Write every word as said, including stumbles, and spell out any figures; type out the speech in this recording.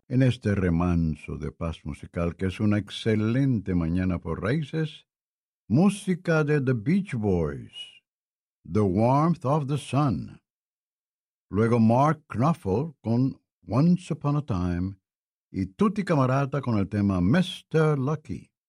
en este remanso de paz musical que es una excelente mañana por raíces, música de The Beach Boys, The Warmth of the Sun, luego Mark Knopfler con Once Upon a Time y Tutti Camarata con el tema mister Lucky.